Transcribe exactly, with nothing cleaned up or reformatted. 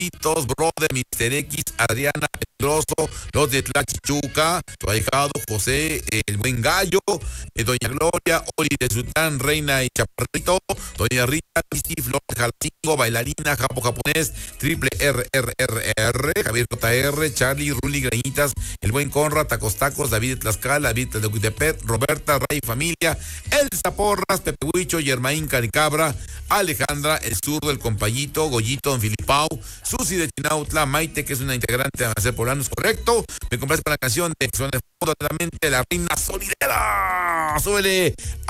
Carlitos, Brother, mister X, Adriana, Pedroso, los de Tlachichuca, tu ahijado José, eh, el buen gallo, eh, doña Gloria, Oli de Sultán, Reina y Chaparrito, doña Rita, Lizy, Flor, Jalacingo, bailarina, Japo japonés, triple R R R R, Javier J R, Charlie, Ruli, Greñitas, el buen Conrad, Tacos Tacos, David de Tlaxcala, David de Huitepet, Roberta, Ray Familia, Elsa Porras, Pepe Huicho, Germain Caricabra, Alejandra, el zurdo, el compayito, Goyito, Don Filipao, Susi de Chinautla, Maite, que es una integrante de Hacer Poblanos, correcto. Me complace con la canción de Suena de Fondo, la Reina Solidera. Súbele